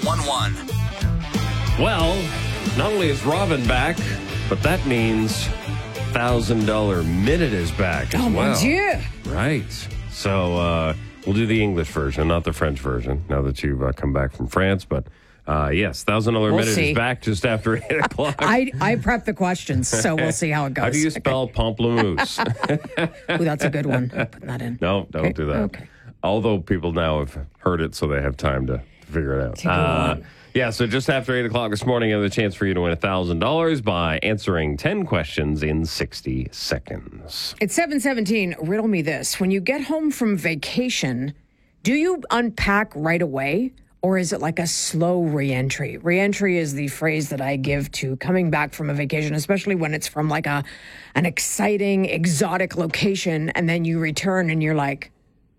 911. Well, not only is Robin back, but that means $1,000 Minute is back as well. Mon Dieu. Right. So we'll do the English version, not the French version, now that you've come back from France. But yes, $1,000 Minute see. is back just after 8 o'clock. I prep the questions, so we'll see how it goes. How do you spell pamplemousse? Ooh, that's a good one. I'm putting that in. No, don't do that. Okay. Although people now have heard it, so they have time to figure it Take it out. on. Yeah, so just after 8 o'clock this morning, you have the chance for you to win $1,000 by answering 10 questions in 60 seconds. It's 7:17. Riddle me this. When you get home from vacation, do you unpack right away? Or is it like a slow reentry? Reentry is the phrase that I give to coming back from a vacation, especially when it's from like an exciting, exotic location, and then you return and you're like,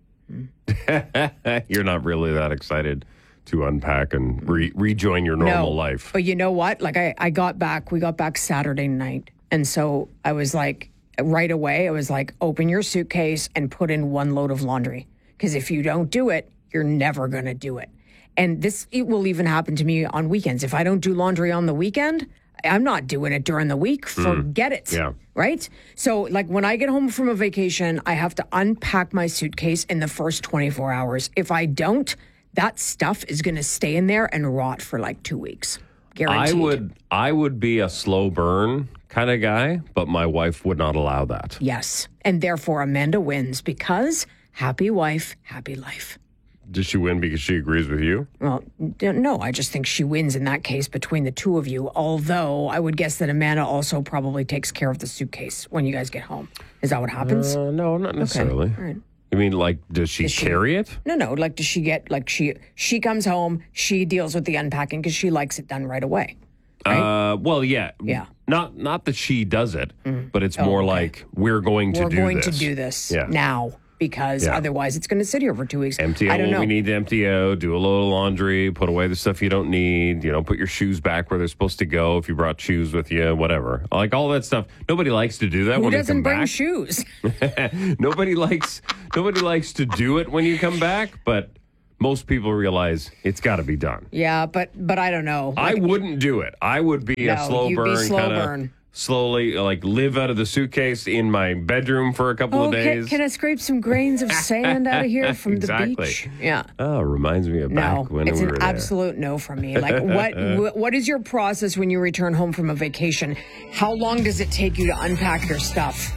You're not really that excited to unpack and rejoin your normal no. life. But you know what? Like we got back Saturday night. And so I was like, right away, I was like, open your suitcase and put in one load of laundry. Because if you don't do it, you're never going to do it. And it will even happen to me on weekends. If I don't do laundry on the weekend, I'm not doing it during the week. Forget it. Yeah. Right? So, like, when I get home from a vacation, I have to unpack my suitcase in the first 24 hours. If I don't, that stuff is going to stay in there and rot for like 2 weeks. Guaranteed. I would be a slow burn kind of guy, but my wife would not allow that. Yes. And therefore, Amanda wins because happy wife, happy life. Does she win because she agrees with you? Well, no, I just think she wins in that case between the two of you. Although I would guess that Amanda also probably takes care of the suitcase when you guys get home. Is that what happens? No, not necessarily. All right. You mean, like, does she carry it? No. Like, does she get, like, she comes home, she deals with the unpacking because she likes it done right away. Right? Well, yeah. Yeah. Not that she does it, but it's more like, we're going to do this now. Because otherwise it's going to sit here for 2 weeks. Empty out what we need to empty out, do a little laundry, put away the stuff you don't need, put your shoes back where they're supposed to go if you brought shoes with you, whatever. Like all that stuff. Nobody likes to do that Who when they doesn't come bring back. shoes? Nobody likes to do it when you come back, but most people realize it's got to be done. Yeah, but I don't know. I wouldn't do it. I would be a slow burn kind of slowly, like, live out of the suitcase in my bedroom for a couple of days. Can I scrape some grains of sand out of here from the beach? Yeah. Oh, reminds me of back when we were there. It's an absolute no from me. Like, what is your process when you return home from a vacation? How long does it take you to unpack your stuff?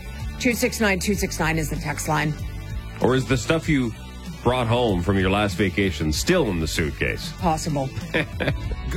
269-269 is the text line. Or is the stuff you brought home from your last vacation still in the suitcase? Possible.